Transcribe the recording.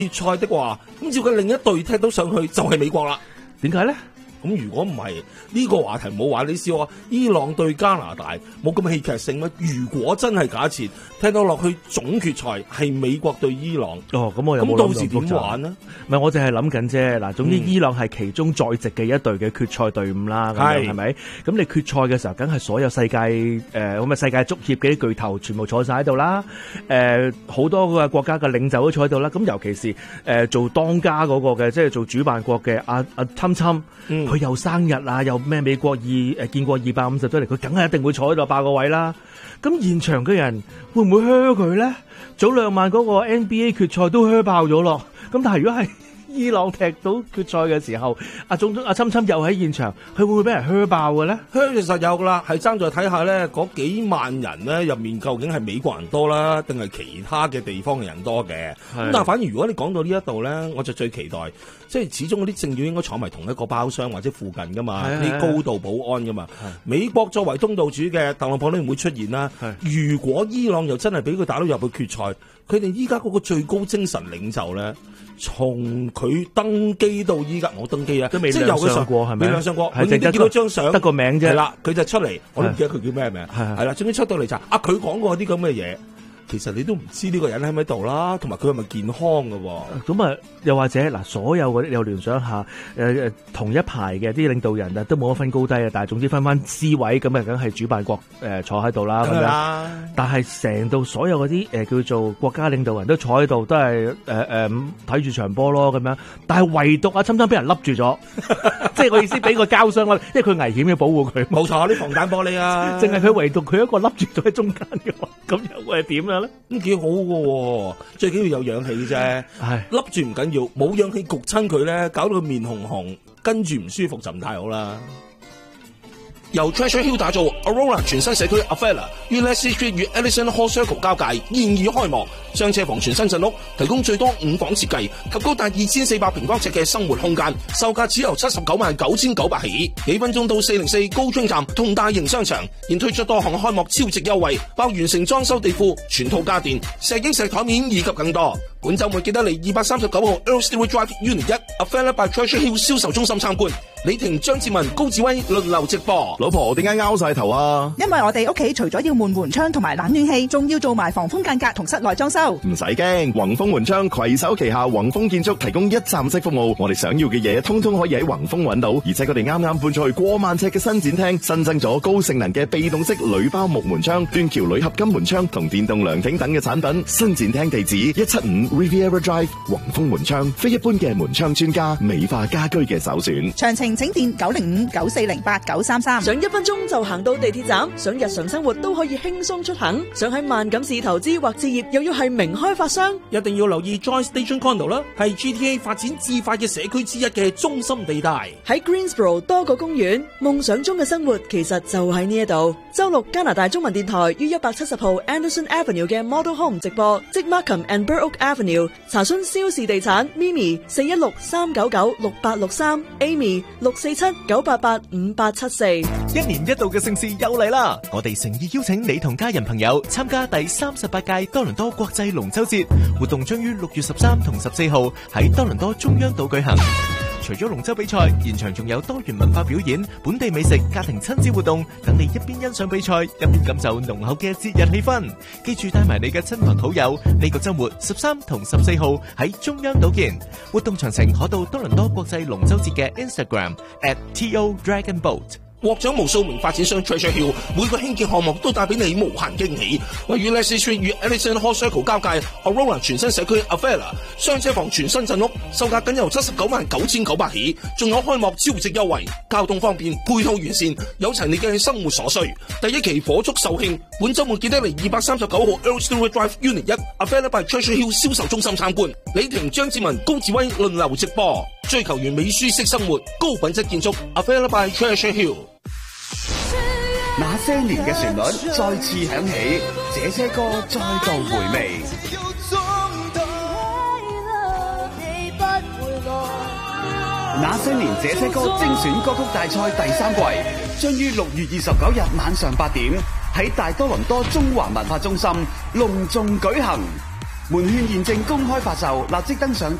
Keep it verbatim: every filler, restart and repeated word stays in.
決賽的話，咁照佢另一隊踢到上去就係美國啦。 點解咧？ 咁如果唔係呢個話題冇話你笑啊，伊朗對加拿大冇咁戲劇性咩？如果真係假設聽到落去總決賽係美國對伊朗， 哦，咁我有冇諗到時點玩呢？ 唔係，我淨係諗緊啫。嗱，總之伊朗係其中在籍嘅一隊嘅決賽隊伍啦，咁樣係咪？咁你決賽嘅時候，梗係所有世界誒咁啊世界足協嘅啲巨頭全部坐晒喺度啦。誒、呃，好多個國家嘅領袖都坐喺度啦。咁尤其是誒、呃、做當家嗰個嘅，即係做主辦國嘅阿阿侵侵。啊嗯佢又生日啊，又咩美國二誒建國二百五十週年，佢梗係一定會坐喺度霸個位啦。咁現場嘅人會唔會噓佢咧？早兩晚嗰個 N B A 決賽都噓爆咗咯。咁但係如果係伊朗踢到決賽嘅時候，阿總阿侵侵又喺現場，佢會唔會俾人噓爆嘅咧？ 噓其實有噶啦，係爭在睇下咧，嗰幾萬人咧入面究竟係美國人多啦，定係其他嘅地方嘅人多嘅？咁但係反而如果你講到呢一度咧，我就最期待，即係始終嗰啲政要應該坐埋同一個包廂或者附近噶嘛，啲高度保安噶嘛。美國作為東道主嘅特朗普都唔會出現啦。如果伊朗又真係俾佢打到入去決賽，佢哋依家嗰個最高精神領袖咧，從佢登基到依家，我登基啊， 都未亮相過，係咪？ 未亮相過，係淨係見到張相， 得個名啫。 係啦，佢就出嚟，我都唔記得佢叫咩名。係係啦，總之出到嚟就啊，佢講過啲咁嘅嘢。其實你都唔知呢個人喺咪度啦，同埋佢係咪健康嘅喎？咁啊， 又或者嗱，所有嗰啲又聯想下，誒誒同一排嘅啲領導人啊，都冇得分高低啊，但係總之分翻 C 位，咁啊，梗係主辦國誒坐喺度啦，咁樣。但係成到所有嗰啲誒叫做國家領導人都坐喺度，都係誒誒睇住場波咯，咁樣。但係唯獨啊，侵侵俾人笠住咗，即係我意思俾個膠箱啦，因為佢危險要保護佢。 冇錯，啲防彈玻璃啊， 淨係佢唯獨佢一個笠住咗喺中間嘅話，咁又會係點樣？ 咁幾好嘅，最緊要有氧氣啫。係笠住唔緊要，冇氧氣焗親佢咧，搞到佢面紅紅，跟住唔舒服就唔太好啦。由 Treasure Hill 打造 Aurora 全新社區 Avella 於 Leslie Street 與 Ellison Hall Circle 交界，現已開幕。雙車房全新鎮屋，提供最多五房設計及高達二千四百平方尺嘅生活空間，售價只由七十九萬九千九百起。幾分鐘到四零四高津站同大型商場，現推出多項開幕超值優惠，包完成裝修地庫、全套家電、石英石台面以及更多。本週末記得嚟二百三十九號 Earl Stewart Drive Unit 一 Avella by Treasure Hill 銷售中心參觀。李婷、張志文、高志威輪流直播。 老婆點解拗晒頭啊？ 因為我哋屋企除咗要換門窗同埋冷暖氣，仲要做埋防風間隔同室內裝修。 唔使驚，宏豐門窗攜手旗下宏豐建築提供一站式服務，我哋想要嘅嘢通通可以喺宏豐揾到，而且佢哋啱啱搬出去過萬尺嘅新展廳，新增咗高性能嘅被動式鋁包木門窗、斷橋鋁合金門窗同電動涼亭等嘅產品。新展廳地址一七五 Riviera Drive， 宏豐門窗，非一般嘅門窗專家，美化家居嘅首選。 詳情請電九零五九四零八九三三。 想一分鐘就行到地鐵站，想日常生活都可以輕鬆出行，想喺萬錦市投資或置業，又要係名開發商， 一定要留意 Joy Station Condo 啦，係 G T A 發展至快嘅社區之一嘅中心地帶。 喺 Greensboro 多個公園，夢想中嘅生活其實就喺呢一度。周六加拿大中文電台於一百七十號 Anderson Avenue 嘅 Model Home 直播，即 Markham and Burrock Avenue。查詢蕭氏地產 Mimi 四一六三九九六八六三 Amy 六四七九八八五八七四。 一年一度嘅盛事又嚟啦！我哋誠意邀請你同家人朋友參加第三十八屆多倫多國際龍舟節活動，將於六月十三同十四號喺多倫多中央島舉行。除咗龍舟比賽，現場仲有多元文化表演、本地美食、家庭親子活動，等你一邊欣賞比賽，一邊感受濃厚嘅節日氣氛。記住帶埋你嘅親朋好友，呢個周末十三同十四號喺中央島見。活動詳情可到多倫多國際龍舟節嘅 Instagram at T O Dragon Boat。 獲獎無數名發展商 Treasure Hill 每個興建項目都帶俾你無限驚喜。位於 Leslie Street 與 Ellison Hall Circle 交界 Aurora 全新社區 Avella 雙車房全新鎮屋，售價僅由七十九萬九千九百起，仲有開幕超值優惠，交通方便，配套完善，有齊你嘅生活所需。第一期火速售罄，本週末記得嚟二百三十九號 Earl Stewart Drive Unit 一 Avella by Treasure Hill 銷售中心參觀。李婷、張志文、高志威輪流直播，追求完美舒適生活，高品質建築 Avella by Treasure Hill。 那些年嘅旋律再次響起，這些歌再度回味。那些年這些歌精選歌曲大賽第三季將於六月二十九日晚上八點喺大多倫多中華文化中心隆重舉行。 門券現正公開發售，立即登上